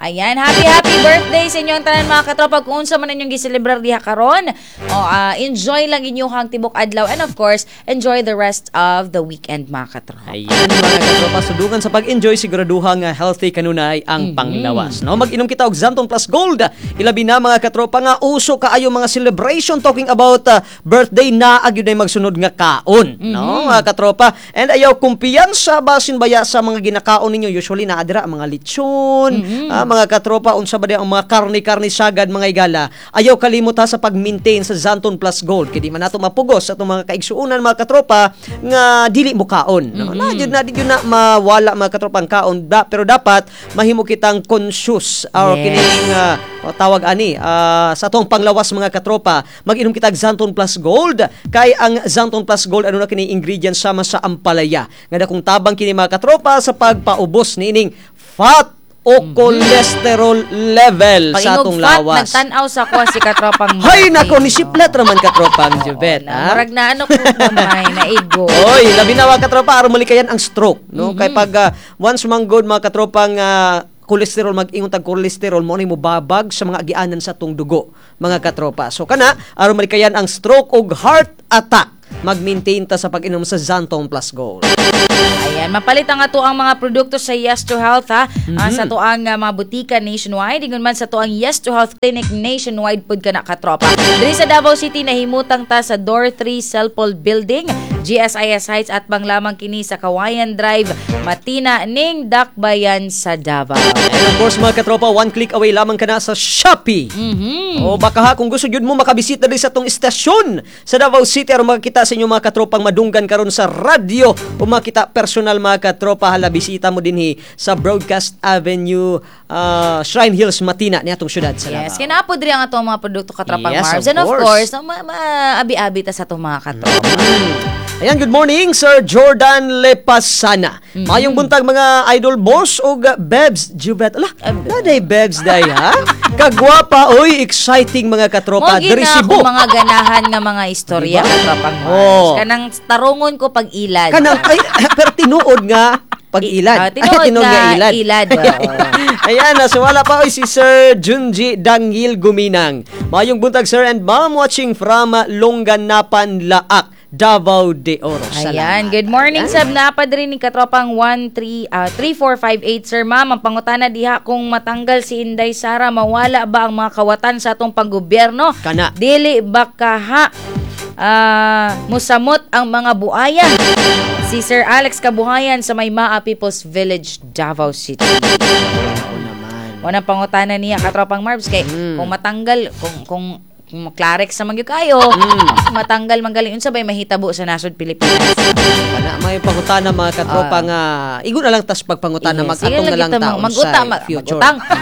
Ayan, happy birthday sa inyo ang tanan mga katropa. Kung unsa man inyong giselebrar diha karon, enjoy lang inyong tibok adlaw and of course, enjoy the rest of the weekend mga katropa. Ayan mga katropa, sudugan sa pag-enjoy siguraduhang healthy kanunay ang panglawas. No, mag-inom kita og Zantong Plus Gold. Ilabi na mga katropa nga uso kaayo mga celebration talking about birthday na agyud ay magsunod nga kaon, no mga katropa. And ayaw kumpiyansa basin baya sa mga ginakaon ninyo, usually naa dira mga lechon, mga katropa, unsa ba ang mga karne sagad mga igala. Ayaw kalimot sa pag-maintain sa Zantong Plus Gold kay di man nato mapugos sa itong mga kaigsuunan mga katropa nga dili mo kaon, no? Na mawala mga katropa ang kaon pero dapat mahimo kitang conscious or kining tawag ani sa atong panglawas mga katropa. Mag-inom kita og Zantong Plus Gold kay ang Zantong Plus Gold ano na kini ingredients sama sa ampalaya nga dakong tabang kini mga katropa sa pagpaubos niining fat o cholesterol level sa atong lawas. Nagtanaw sa ko si katropang Hay nako ni siplat raman katropang Jubet. Marag na ano ko gamay na igo. Oy, labi na mga katropa aron malikayan ang stroke, no? Kay pag once manggod mga katropang cholesterol mag-ingon tag cholesterol mo ni mo babag sa mga agianan sa atong dugo mga katropa. So kana aron malikayan ang stroke og heart attack, mag-maintain ta sa pag-inom sa Zantong Plus Gold. Ayan, mapalit ang ato ang mga produkto sa Yes to Health sa to ang mga butika nationwide, ingon man sa to ang Yes to Health Clinic nationwide pud kana katropa. Diri sa Davao City nahimutang ta sa Door 3 Celpol Building, GSIS Heights at panglamang kini sa Kawayan Drive, Matina ning Dakbayan sa Davao. And of course mga katropa, one click away lamang ka na sa Shopee. O baka kung gusto yun mo makabisita din sa tong istasyon sa Davao City aron makakita sa inyo mga katropang madunggan karon sa radyo o makita personal mga katropa, hala bisita mo dinhi sa Broadcast Avenue, Shrine Hills, Matina niatong syudad sa Davao. Yes, kinapod rin ang atong mga produkto katropang Marbs. And of of course, maabi-abi ta sa atong mga katropa. Ayan, good morning, Sir Jordan Lepasana. Mayong buntag mga idol boss o Bebs Jubet. Ala, naday Bebs day ha? Kagwapa, oy, exciting mga katropa. Diri Cebu. Mga ganahan nga mga istorya katropang Marbs. Kanang tarungon ko pag ilad. Kanang, pero tinuod nga pag-ilad. Tinuod nga ilad. Ayan, so wala pa si Sir Junji Dangil Guminang. Mayong buntag, sir and ma'am, watching from Longanapan, Laak, Davao de Oro. Ayan, good morning sab na padri ni katropang 3458 sir ma'am, ang pangutana diha kung matanggal si Inday Sara mawala ba ang mga kawatan sa atong panggobyerno? Kana. Dili ba kaha musamot ang mga buaya? Si Sir Alex Kabuhayan sa Maymaa People's Village, Davao City. Unang pangutana niya katropang Marbs kay kung matanggal kung Clarex sa magyud kayo, matanggal manggaling unsa bay mahitabo sa nasod Pilipinas. Kana may pangutana mga katropa nga igo na lang tas pagpangutana mag-atong na lang taon sa future.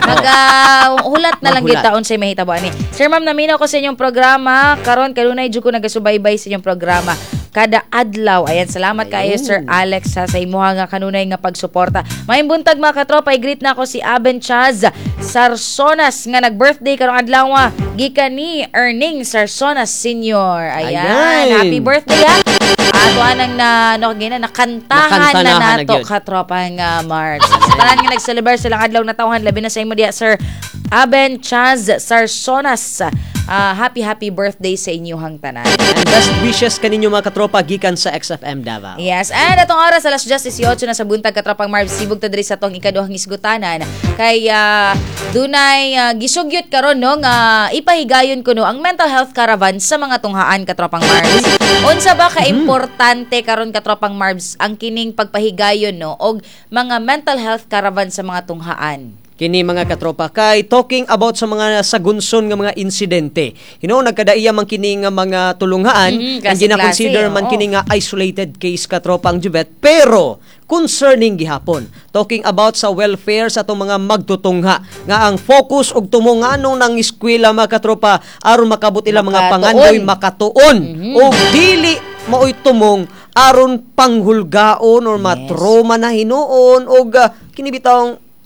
Hulat na lang kita unsay mahitabo ani. Sir ma'am, naminaw ko sa inyong programa karon kanunay jud ko nagasubaybay sa inyong programa kada adlaw. Ayan, salamat kayo Sir Alex sa imuha nga kanunay nga pagsuporta. Maayong buntag mga katropa, i-greet na ako si Aben Chaz Sarsonas nga nag-birthday karong adlaw gikan ni Erning Sarsonas Senior. Ayan. Happy birthday ha. Ato anang nakantahan na nato katropa nga Mars. Tanan nga nag-celebrate silang adlaw na tawhan labi na sa imo diha Sir Aben Chaz Sarsonas. Happy birthday sa inyong tanan. And best wishes kaninyo mga katropa gikan sa XFM Davao. Yes, and atong oras alas 18 na sa buntag katropang Marbs, sibog ta diri sa atong ikaduhang isgutanan kay dunay gisugyot karon no nga ipahigayon kuno ang mental health caravan sa mga tunghaan katropang Marbs. Unsa ba ka importante karon katropang Marbs ang kining pagpahigayon no og mga mental health caravan sa mga tunghaan? Kini mga katropa kay talking about sa mga sagunson nga mga insidente. Nagkadaiya man kini nga mga tulunghaan, ang gina-consider man kini nga isolated case katropa ang Jubet, pero concerning gihapon. Talking about sa welfare sa atong mga magtutungha nga ang focus og tumonganong nang eskwela mga katropa aron makabot ila mga pangandoy makatuon og dili maoy tumong aron panghulgaon or matroma na hinuon og kini bitawng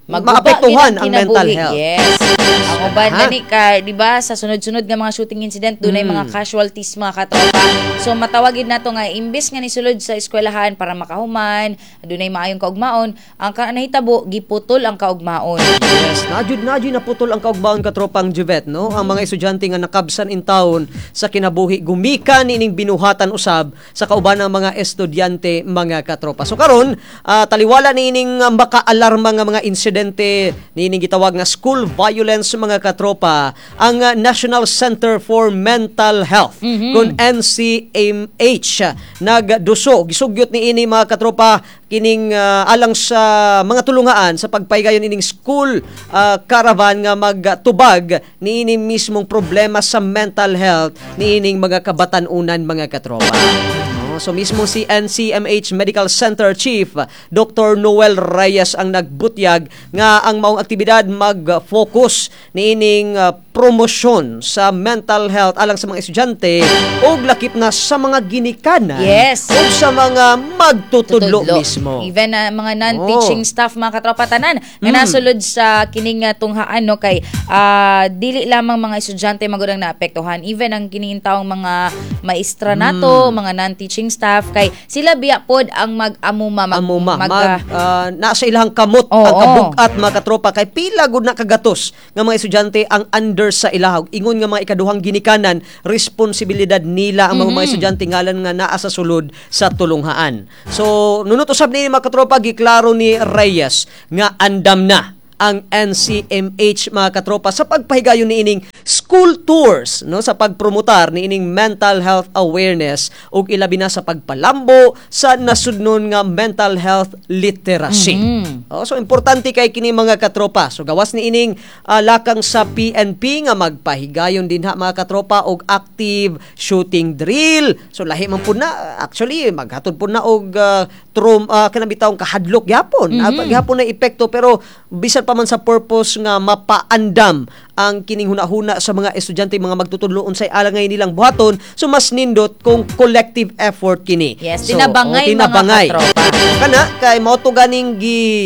maapektuhan ang mental kinabuhi. health. Yes. Ang uban gani ka, di ba, sa sunod-sunod nga mga shooting incident, dunay mga casualties mga katropa. So matawagin nato nga imbes nga nisulod sa eskwelahan para makahuman, dunay maayong kaugmaon, ang nahitabo giputol ang kaugmaon. Yes, najud naputol ang kaugmaon katropang Juvet, no? Ang mga estudyante nga nakabsan in town sa kinabuhi gumika nining binuhatan usab sa kauban ng mga estudyante mga katropa. So karon taliwala nining makaalarma nga mga insidente nining gitawag nga school violence mga katropa ang National Center for Mental Health kun NCMH nagduso gisugyot ni ini mga katropa kining alang sa mga tulungaan sa pagpaygayon ining school caravan nga magtubag ni ini mismong problema sa mental health ni ining mga kabatan-unan mga katropa. So mismo si NCMH Medical Center Chief Dr. Noel Reyes ang nagbutyag nga ang maong aktibidad mag-focus niining promosyon sa mental health alang sa mga estudyante ug lakip na sa mga ginikanan Yes. ug sa mga magtutudlo mismo. Even mga non-teaching staff mga katropa tanan nga nasulod sa kining tunghaan no kay dili lamang mga estudyante magudang naapektuhan, even ang kining taong mga maestra nato, mga non-teaching staff kay sila biya pod ang mag-amuma nasa ilang kamot ang kabugat mga katropa kay pila gud na kagatos nga mga estudyante ang under sa ilahog ingon nga mga ikaduhang ginikanan responsibilidad nila ang mga estudyante ngalan nga naa sa sulod sa tulunghaan. So nunot usab ni mga katropa giklaro ni Reyes nga andam na ang NCMH mga katropa sa pagpahigayon ni ining school tours no sa pagpromotar ni ining mental health awareness ug ilabi na sa pagpalambo sa nasudnon nga mental health literacy. So importante kay kini mga katropa. So gawas ni ining lakang sa PNP nga magpahigayon din mga katropa og active shooting drill. So lahi man pud na actually maghatod pud na og kanabitawong kahadlok gyapon. Gyapon na epekto pero bisan pa man sa purpose nga mapaandam ang kining hunahuna sa mga estudyante mga magtutudlo unsay alangay nilang buhaton, so mas nindot kung collective effort kini. Yes, tinabangay mga katropa. Kana kay mao to ganing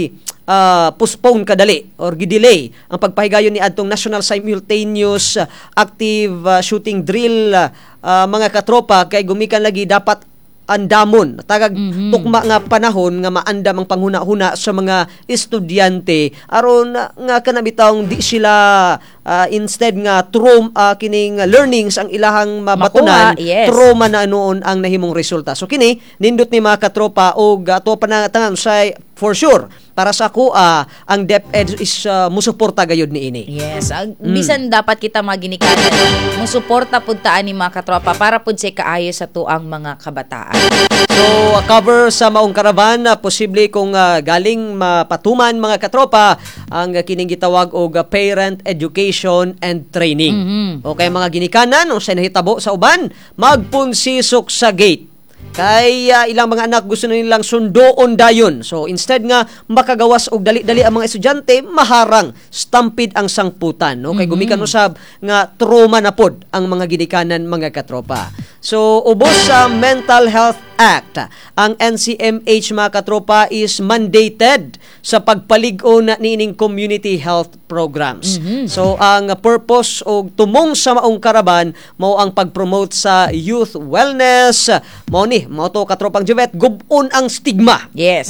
postpone kadali or gidelay ang pagpahigayon ni adtong National Simultaneous Active Shooting Drill mga katropa kay gumikan lagi dapat andamon tagag tukma nga panahon nga maandam ang panghuna-huna sa mga estudyante aron nga kanabitawng di sila instead nga kining learnings ang ilahang mabatunan trauma na noon ang nahimong resulta. So kini nindot ni mga katropa og ato panatangan say for sure para sa ako ang DepEd is musuporta gayud ni ini. Yes, bisan dapat kita maginikanan musuporta pud taan ni mga katropa para pud say kaayo sa tuang mga kabataan. So cover sa maong karavan posible kung galing mapatuman mga katropa ang kining gitawag og parent education and training. Okay mga ginikanan unsay nahitabo sa uban magpunsisok sa gate. Kay ilang mga anak gusto na nilang sundoon dayon. So instead nga makagawas og dali-dali ang mga estudyante, maharang stampede ang sangputan, no? Kay gumikan usab nga trauma na pod ang mga ginikanan mga katropa. So ubos sa Mental Health Act, ang NCMH mga katropa is mandated sa pagpalig-o na niining community health programs. So ang purpose og tumong sa maong karaban mao ang pag-promote sa youth wellness, mao to katropang Juvet, gubon ang stigma. Yes.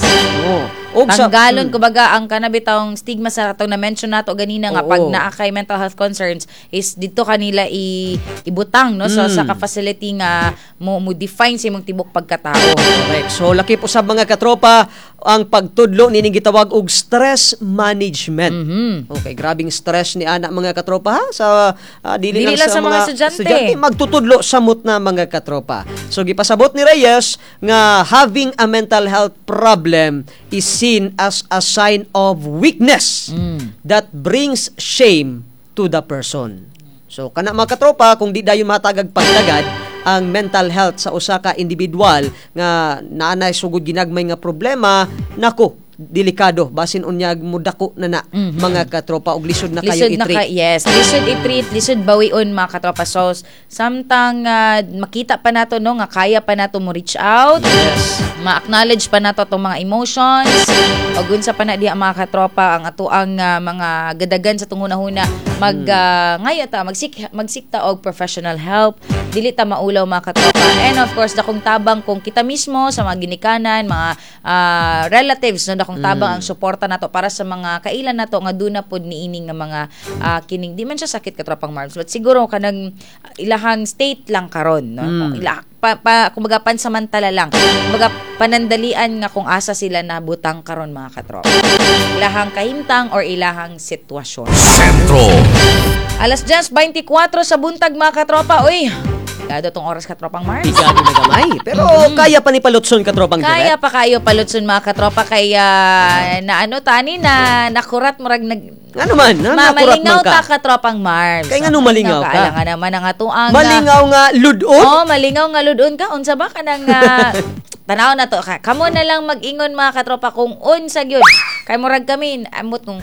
Tanggalon kumbaga ang kanabitawng stigma sa atong na-mention nato ganina nga pag naa kay mental health concerns is dito kanila ibutang no so sa ka-facility nga mo define sa imong tibok pagkatao. Correct. So laki po sa mga katropa ang pagtudlo nining gitawag og stress management. Okay, grabing stress ni ana mga katropa sa dili lang sa mga estudyante magtutudlo samot na mga katropa. So gipasabot ni Reyes nga having a mental health problem is seen as a sign of weakness that brings shame to the person. So kana mga katropa kung di dayon matagag pagtagad ang mental health sa usa ka individual nga naanay sugod ginagmay nga problema, nako delikado basin unyag mudako na mga katropa og lisod na kayo Lisod na i-treat. yes. Lisod i-treat, lisod bawion mga katropa. So, samtang makita pa nato no, nga kaya pa nato mo reach out. Yes. Ma-acknowledge pa nato itong mga emotions. O gunsa pa na diha mga katropa ang ato ang mga gadagan sa tunguna-huna ngayata magsikta og professional help. Dili ta maulaw mga katropa. And of course, dakong tabang kung kita mismo sa mga ginikanan, mga relatives no, dakong tabang ang suporta nato para sa mga kailan nato nga duna pod niining nga mga kining di man siya sakit katropang Marbs, but siguro kanang ilahang state lang karon no. Kumbaga pansamantala lang. Kumbaga panandalian nga kung asa sila nabutang karon mga katropa. Ilahang kahimtang or ilahang sitwasyon. Sentro. Alas 10:24 sa buntag mga katropa. Uy, gado tong oras katropang Mars. Pigado na gamay. Pero kaya pa ni palutson katropang Kaya Jubet. pa kayo palutson mga katropa kaya na ano tani na nakurat murag Ano man, nakurat malingaw man ta ka. katropang Mars. Kaya nga nung malingaw ka. Alang nga naman ang atuang Malingaw nga ludon. Oh, malingaw nga ludon ka. Unsa ba ka nang tanaw na to ka. Kamo na lang mag-ingon mga katropa kung unsa gyud. Kay murag kami amot kung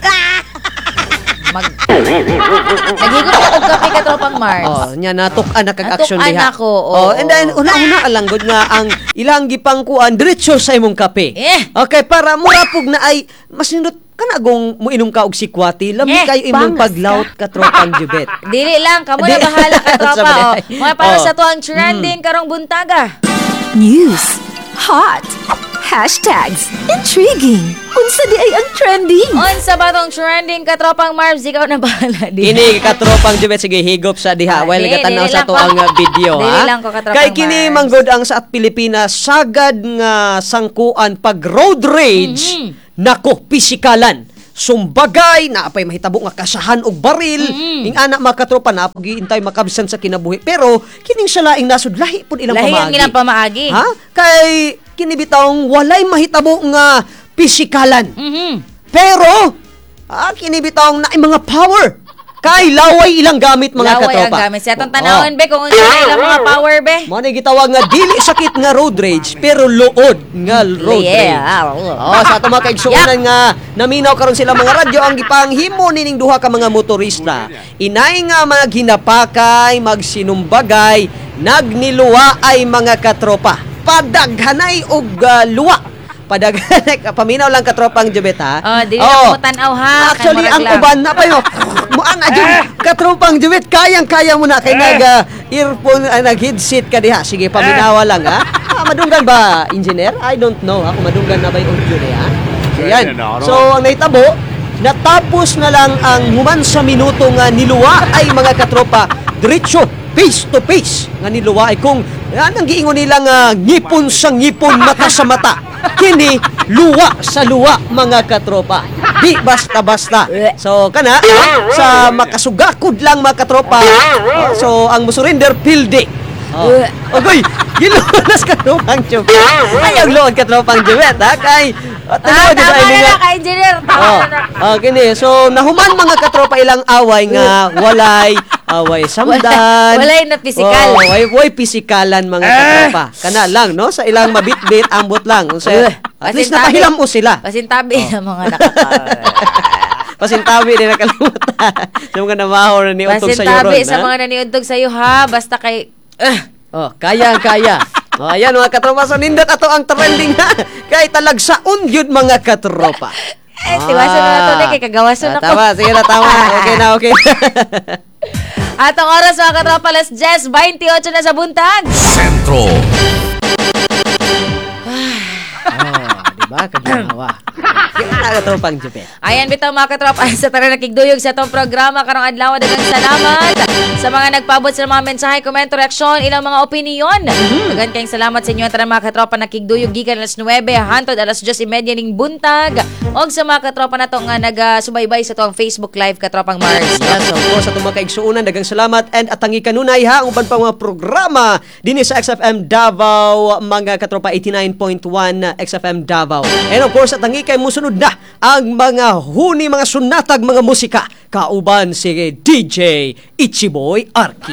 naghigop na og kape katropang Mars. Oh, nya natuk-an na kag-action Natuk-an diha. ako, oo. Oh, and then una-una alang gud nga ang ilang gipangkuan diretso sa imong kape. Okay, para murapog na ay masinot kanagong muinom ka og sikwati, lami kayo imong bangas paglaut katropang Jubet. Dili lang, kamo na bahala katropa. Sa Oh. Mga para sa to ang trending karong buntaga. News. Hot. Hashtags. Intriguing. Unsa di ay ang trending? Unsa ba tong trending katropang Marbs? Ikaw na bahala di. Kini katropang Jubet sige higop sa diha while Dili, gatanaw dili sa lang to ko. ang video Dili ha. lang ko, katropang Kay kini Mars. manggod ang sa Pilipinas sagad nga sangkuan pag road rage nako pisikalan. Sumbagay na apay mahitabo nga kasahan og baril ing anak mga katropa na pagiintay makabsan sa kinabuhi pero kining sa laing nasud lahi pud ilang Lahi ang pamaagi. ilang pamaagi. Ha? Kay kini bitawng walay mahitabo nga pisikalan. Pero kini bitawng na mga power. Kay laway ilang gamit mga Laway katropa. ang gamit. Sa atong tanawon be kung unsa na ilang mga power be. Mo na gitawag nga dili sakit nga road rage pero luod nga road rage. Sa ato mga kaigsuonan nga naminaw karon sila mga radyo ang gipanghimo nining duha ka mga motorista. Inay nga mga ginapakay, magsinumbagay, nagniluwa ay mga katropa. Padaghanay og luwa. Padaghanay paminaw lang katropang Jubet ha. Oh, dili na mo tan-aw ha. Kay Actually murag ang lang. uban na payo. Muan adyo katropang Jubet kayang-kaya mo na kay nag-earphone nag-headset ka diha. Sige paminawa lang ha. Madunggan ba engineer? I don't know ha kung madunggan na ba yung audio niya. So yan. So ang naitabo natapos na lang ang human sa minuto nga niluwa ay mga katropa diretso face to face nga niluwa ay kung ang giingon nila nga ngipon sa ngipon mata sa mata kini luwa sa luwa mga katropa di basta-basta so kana sa makasugakod lang mga katropa so ang musurrender pildi ogoy gilunas katropang Jubet ayaw luwag katropang Jubet ha kay Tama na lang kay engineer. Kini so nahuman mga katropa ilang away nga walay away samdan. Walay na pisikal. Way pisikalan mga katropa. Kana lang no sa ilang mabitbit ambot lang. So, at least napahilam mo sila. Pasintabi ng mga nakaka. Pasintabi din nakalimutan. Sa mga namahor na niuntog sa iyo ron. Pasintabi sa mga naniuntog sa iyo ha. Basta kay kaya. Ayan mga katropa, so nindot ato ang trending ha. Kay talagsaon yun mga katropa. tiwasan na nato kay kagawason ako. Tama, sige na tama. Okay na. Atong oras mga katropa, alas 10:28 na sa buntag. Sentro. Diba? Kaginawa. Kaya katropang Jubet. Ayan bitaw mga katropa sa tara nakigduyog sa itong programa karong adlaw. Daghang salamat sa mga nagpaabot sa mga mensahe, komento, reaksyon, ilang mga opinion. Daghang kayong salamat sa inyo tara mga katropa nakigduyog gikan alas 9 hantod alas 10:30 ning buntag. Og sa mga katropa nato nga nagasubaybay sa itong Facebook Live Katropang Mars. Yes, of course, sa itong mga kaigsuunan, dagang salamat and atangi kanunay ha, ang uban pa mga programa din sa XFM Davao, mga katropa 89.1 XFM Davao. And of course, atangi kay musunod na ang mga huni, mga sunatag, mga musika. Kauban si DJ Ichiboy Arki.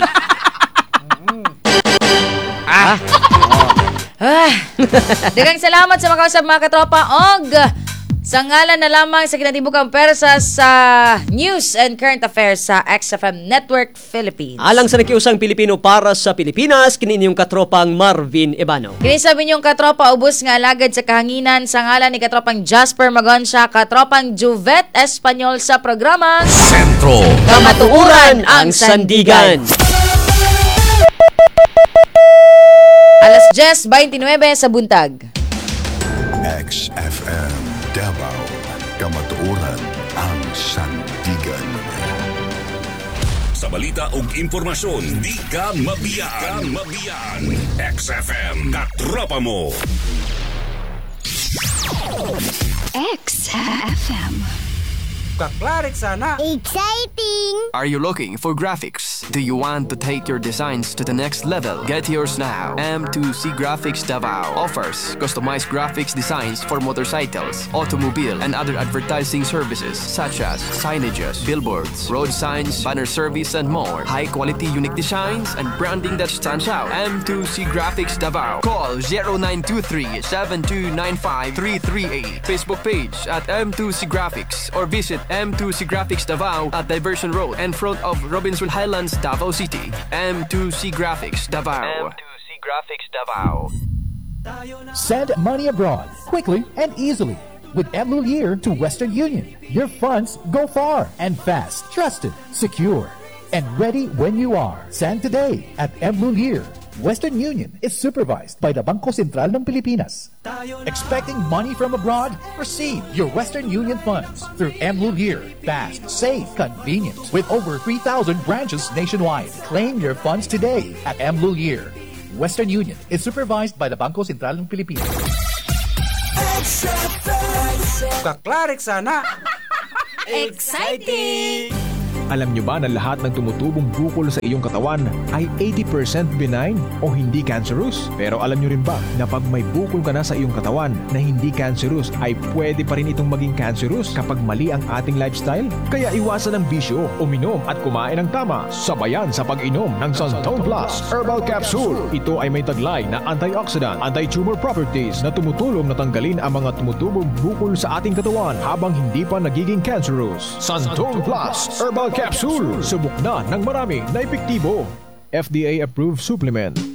Daghang salamat sa mga kausap mga katropa og Sa ngalan na lamang sa kinatibukang persa sa News and Current Affairs sa XFM Network Philippines. Alang sa nakiusang Pilipino para sa Pilipinas, kini inyong katropang Marvin Ebano. Kinisabi niyong katropa, ubos nga alagad sa kahanginan sa ngalan ni katropang Jasper Magonsha, katropang Juvet Espanyol sa programa Sentro Kamatuuran ang Sandigan. Alas 10:29 sa buntag. XFM Davao Kamatuoran ang Sandigan. Sa balita ug impormasyon, di ka mabiyaan. XFM katropa mo. XFM. Kaklarik sana. Exciting! Are you looking for graphics? Do you want to take your designs to the next level? Get yours now. M2C Graphics Davao offers customized graphics designs for motorcycles, automobile, and other advertising services such as signages, billboards, road signs, banner service, and more. High-quality unique designs and branding that stands out. M2C Graphics Davao. Call 0923-7295-338. Facebook page at M2C Graphics or visit M2C Graphics Davao at Diversion Road in front of Robinson Highlands, Davao City. M2C Graphics Davao. M2C Graphics Davao. Send money abroad quickly and easily with Mlulier to Western Union. Your funds go far and fast, trusted, secure, and ready when you are. Send today at Mlulier. Western Union is supervised by the Bangko Sentral ng Pilipinas. Expecting money from abroad? Receive your Western Union funds through Mlulier. Fast, safe, convenient. With over 3,000 branches nationwide. Claim your funds today at Mlulier. Western Union is supervised by the Bangko Sentral ng Pilipinas. Kaklarik sana. Exciting! Alam nyo ba na lahat ng tumutubong bukol sa iyong katawan ay 80% benign o hindi cancerous? Pero alam nyo rin ba na pag may bukol ka na sa iyong katawan na hindi cancerous ay pwede pa rin itong maging cancerous kapag mali ang ating lifestyle? Kaya iwasan ang bisyo, uminom at kumain ng tama. Sabayan sa pag-inom ng Santone Plus Herbal Capsule. Ito ay may taglay na antioxidant, anti-tumor properties na tumutulong na tanggalin ang mga tumutubong bukol sa ating katawan habang hindi pa nagiging cancerous. Santone Plus Herbal Capsule. Subok na ng marami na epektibo. FDA approved supplement.